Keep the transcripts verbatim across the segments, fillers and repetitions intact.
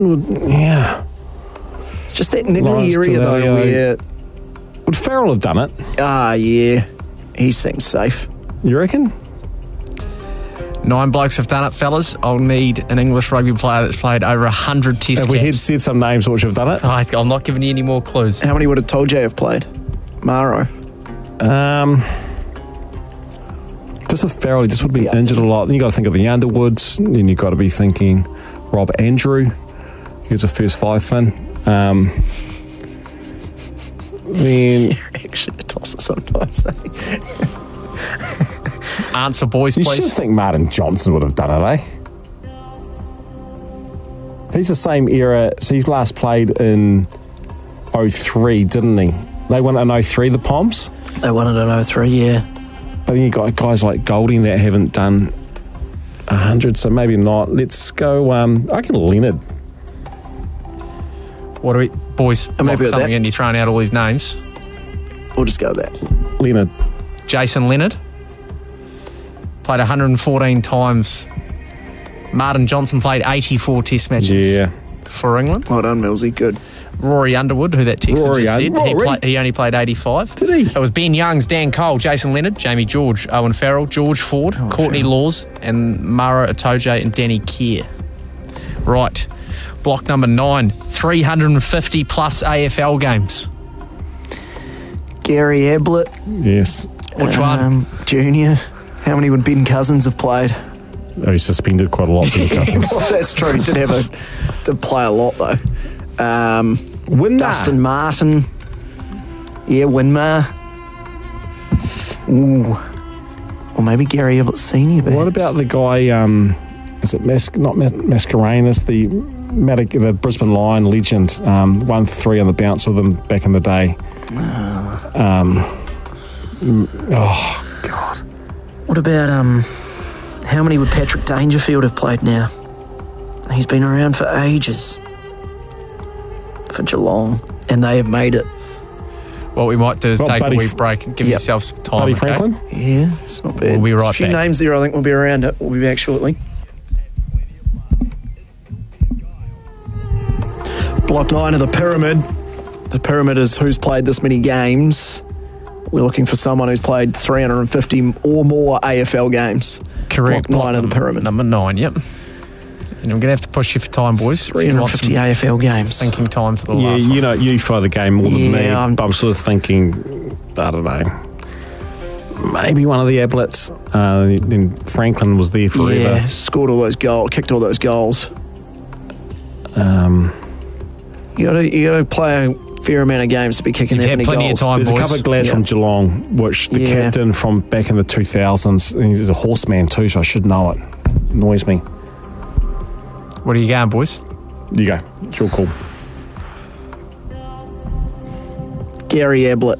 Yeah. Just that niggly Lawrence area, though, Delalio. where... Would Farrell have done it? Ah, yeah. He seems safe. You reckon? Nine blokes have done it, fellas. I'll need an English rugby player that's played over one hundred test Have we had caps. said some names which have done it? I, I'm not giving you any more clues. How many would have told you have played? Maro. Um, just with Farrell, he just would be Yeah. injured a lot. Then you got to think of the Underwoods. Then you got to be thinking Rob Andrew. He was a first five fin. Um, then You're actually a tosser sometimes. Eh? Answer, boys, you please. should think Martin Johnson would have done it, eh? He's the same era. So he last played in oh three, didn't he? They won in oh three, the Poms. They won it in oh three, yeah. But then you got guys like Golding that haven't done one hundred, so maybe not. Let's go, um, I reckon Leonard. What do we, boys? I'm happy lock with something that. in. You're throwing out all these names. We'll just go with that. Leonard. Jason Leonard played one hundred fourteen times. Martin Johnson played eighty-four test matches Yeah. for England. Well done, Millsy. Good. Rory Underwood, who that texter Rory just said, Un- he, Rory. play, he only played eighty-five. Did he? It was Ben Youngs, Dan Cole, Jason Leonard, Jamie George, Owen Farrell, George Ford, Oh, Courtney Farrell. Laws, and Mara Itoje and Danny Kerr. Right. Block number nine. three hundred fifty plus A F L games. Gary Ablett. Yes. Which one? um, Junior. How many would Ben Cousins have played? Oh, he suspended quite a lot, Ben Cousins. Well, that's true. He did have a... Did play a lot, though. Um, Winmar. Dustin Martin. Yeah, Winmar. Ooh. Or maybe Gary Ablett Senior. What about the guy, um, is it Mas- not Mas- Mascarenas, the, Madic- the Brisbane Lion legend, um, won three on the bounce with them back in the day. Um, oh, God. What about, um... How many would Patrick Dangerfield have played now? He's been around for ages. For Geelong. And they have made it. What we might do is Well, take Buddy a wee F- break and give Yep. yourself some time. Buddy okay? Franklin? Yeah, it's not bad. We'll be right There's a few back. names there I think we'll be around it. We'll be back shortly. Block nine of the Pyramid. The Pyramid is who's played this many games. We're looking for someone who's played three hundred fifty or more A F L games. Correct. Block nine of the number- Pyramid. Number nine, yep. And I'm going to have to push you for time, boys. three hundred fifty A F L games. Thinking time for the Yeah, last you one. know, you follow the game more than Yeah, me. I'm- But I'm sort of thinking, I don't know, maybe one of the Ablets. Uh, then Franklin was there forever. Yeah, scored all those goals, kicked all those goals. Um, You got to you got to play a fair amount of games to be kicking You've that had many plenty of goals. time. there's a boys. couple of lads Yeah. from Geelong, which the Yeah. captain from back in the two thousands, and he's a horseman too, so I should know it. Annoys me. What are you going, boys? You go. It's your call. Gary Ablett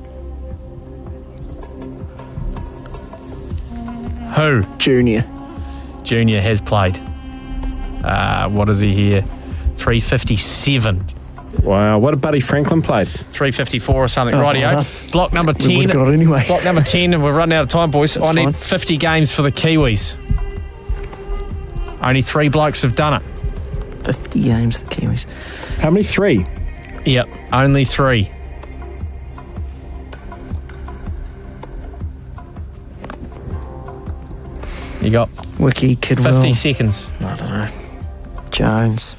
Who? Junior. Junior has played. Uh, what is he here? three fifty-seven. Wow, what did Buddy Franklin played? three fifty-four or something. Oh, Rightio. well, Block number We ten. would have got it anyway. Block number ten, and we're running out of time, boys. That's I need fine. fifty games for the Kiwis. Only three blokes have done it. fifty games, the Kiwis. How many? Three. Yep, only three. You got Wiki, Kidwell. fifty seconds. I don't know. Jones.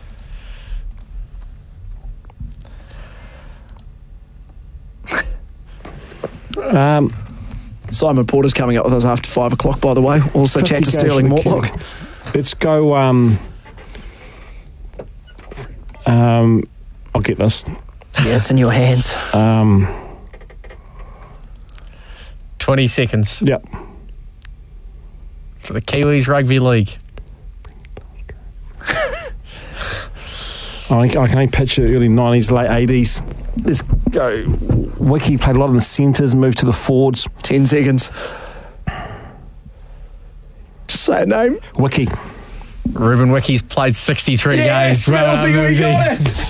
Um, Simon Porter's coming up with us after five o'clock, by the way. Also chat fifty to goes Sterling for the Mortlock. Kiwi. Let's go. Um, um, I'll get this. Yeah, it's in your hands. Um, twenty seconds yep. for the Kiwis Rugby League. I, I can only picture early nineties, late eighties. Let's go. Wiki played a lot in the centres, moved to the forwards. Ten seconds. Just say a name. Wiki. Ruben Wiki's played sixty-three Yes, games. Well Millsy, done, we Millsy. got it.